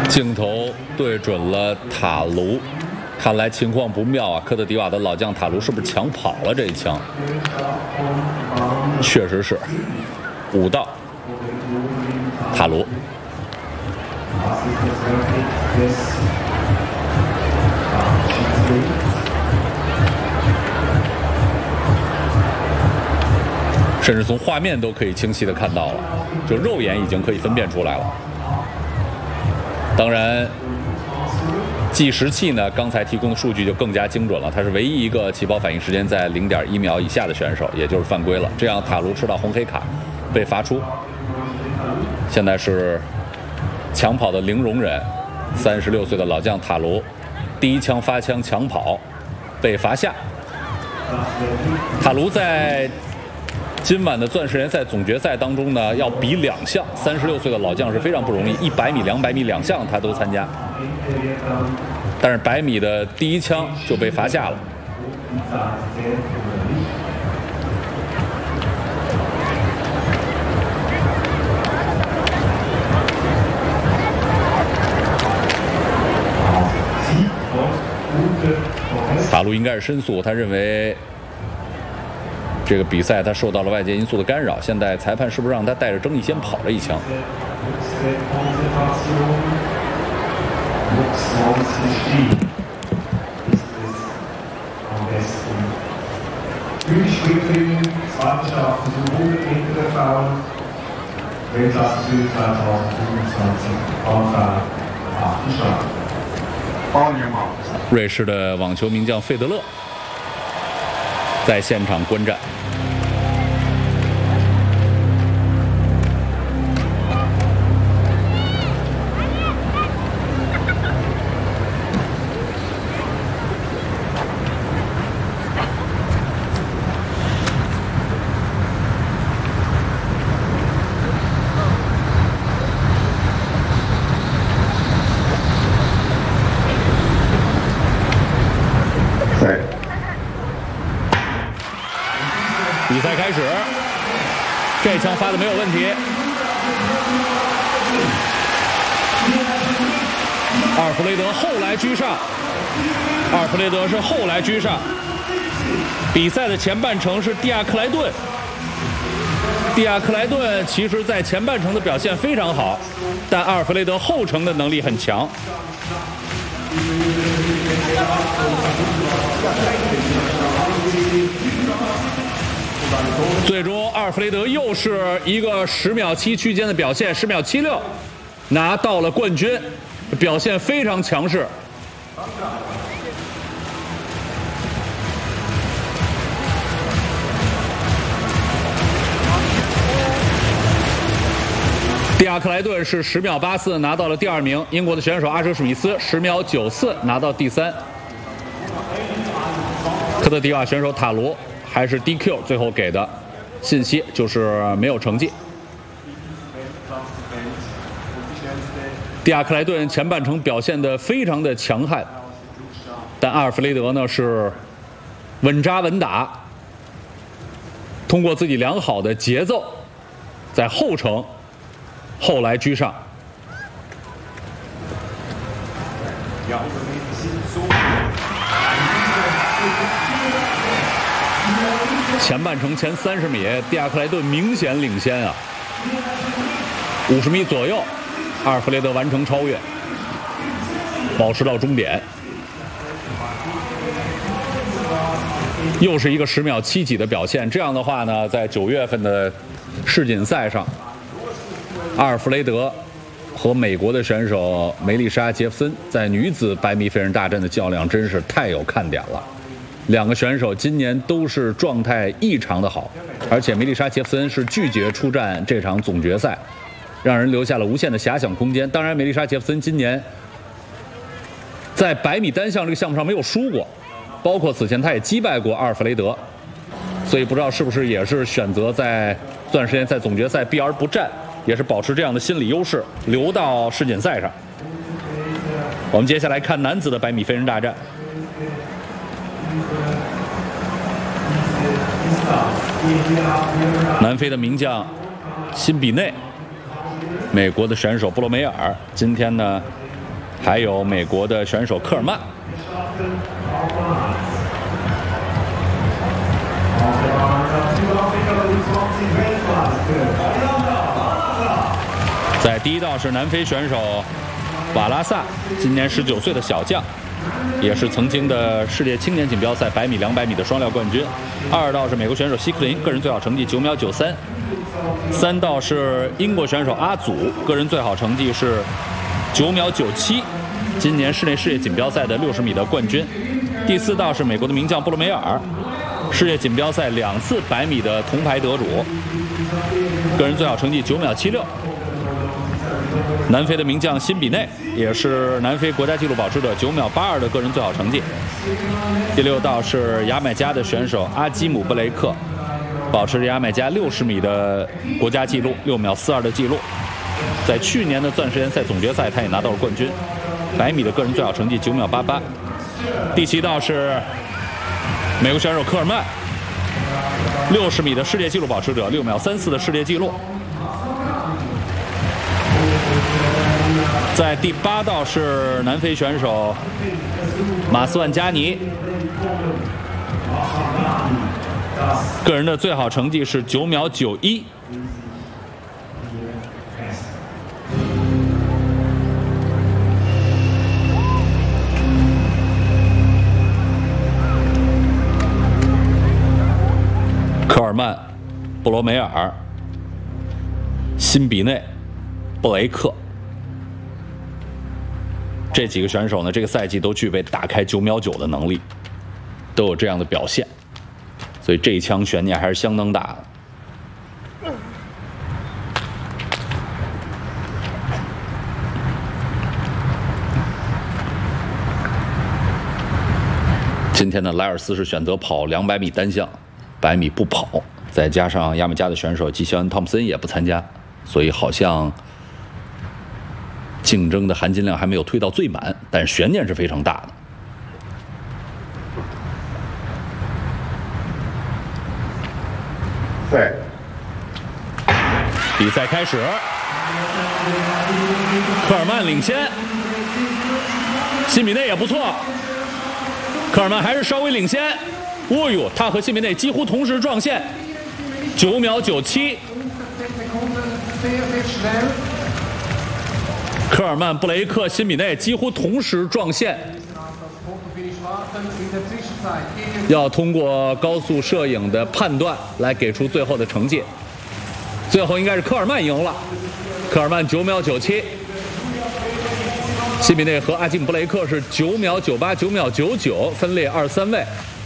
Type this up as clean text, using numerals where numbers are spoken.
镜头对准了塔卢，看来情况不妙啊！科特迪瓦的老将塔卢是不是抢跑了这一枪？确实是5道塔卢。甚至从画面都可以清晰的看到了，就肉眼已经可以分辨出来了。当然，计时器呢，刚才提供的数据就更加精准了，他是唯一一个起跑反应时间在0.1秒以下的选手，也就是犯规了。这样塔卢吃到红黑卡，被罚出。现在是抢跑的零容忍，36岁的老将塔卢，第一枪发枪抢跑，被罚下。塔卢在今晚的钻石联赛总决赛当中呢，要比2项，36岁的老将是非常不容易，100米、200米2项他都参加，但是100米的第一枪就被罚下了。塔卢应该是申诉，他认为这个比赛他受到了外界因素的干扰，现在裁判是不是让他带着争议先跑了一枪？瑞士的网球名将费德勒在现场观战。比赛开始，这枪发的没有问题。阿尔弗雷德后来居上，阿尔弗雷德是后来居上。比赛的前半程是蒂亚克莱顿，蒂亚克莱顿其实在前半程的表现非常好，但阿尔弗雷德后程的能力很强。最终，阿尔弗雷德又是一个10秒7区间的表现，10秒76，拿到了冠军，表现非常强势。蒂亚克莱顿是10秒84拿到了第2名，英国的选手阿舍史密斯10秒94拿到第3，科特迪瓦选手塔罗还是 DQ 最后给的信息就是没有成绩。蒂亚克莱顿前半程表现得非常的强悍，但阿尔弗雷德呢是稳扎稳打，通过自己良好的节奏，在后程后来居上。前半程前30米，蒂亚克莱顿明显领先啊，50米左右，阿尔弗雷德完成超越，保持到终点。又是一个10秒7几的表现，这样的话呢，在9月份的世锦赛上，阿尔弗雷德和美国的选手梅丽莎·杰弗森在女子100米飞人大战的较量真是太有看点了。2个选手今年都是状态异常的好，而且梅丽莎·杰弗森是拒绝出战这场总决赛，让人留下了无限的遐想空间。当然，梅丽莎·杰弗森今年在100米单项这个项目上没有输过，包括此前他也击败过阿尔弗雷德，所以不知道是不是也是选择在钻石联赛总决赛避而不战，也是保持这样的心理优势，留到世锦赛上。我们接下来看男子的100米飞人大战。南非的名将辛比内，美国的选手布罗梅尔，今天呢还有美国的选手科尔曼。在第一道是南非选手瓦拉萨，今年19岁的小将，也是曾经的世界青年锦标赛100米、200米的双料冠军。2道是美国选手希克林，个人最好成绩9秒93。3道是英国选手阿祖，个人最好成绩是9秒97，今年室内世界锦标赛的60米的冠军。第4道是美国的名将布罗梅尔，世界锦标赛2次100米的铜牌得主，个人最好成绩9秒76。南非的名将辛比内也是南非国家纪录保持者，9秒82的个人最好成绩。第6道是牙买加的选手阿基姆布雷克，保持着牙买加60米的国家纪录，6秒42的纪录。在去年的钻石联赛总决赛，他也拿到了冠军。100米的个人最好成绩9秒88。第7道是美国选手科尔曼，60米的世界纪录保持者，6秒34的世界纪录。在第8道是南非选手马斯万加尼，个人的最好成绩是9秒91。科尔曼、布罗梅尔、辛比内、布雷克。这几个选手呢，这个赛季都具备打开9秒9的能力，都有这样的表现，所以这一枪悬念还是相当大的。今天呢，莱尔斯是选择跑200米单项，100米不跑，再加上牙买加的选手基肖恩·汤普森也不参加，所以好像竞争的含金量还没有推到最满，但是悬念是非常大的。 对， 比赛开始，科尔曼领先，辛比内也不错，科尔曼还是稍微领先。哦呦，他和辛比内几乎同时撞线，9秒97。科尔曼、布雷克、辛比内几乎同时撞线，要通过高速摄影的判断来给出最后的成绩。最后应该是科尔曼赢了，科尔曼9秒97，辛比内和阿基姆布雷克是9秒98、9秒99，分列2、3位。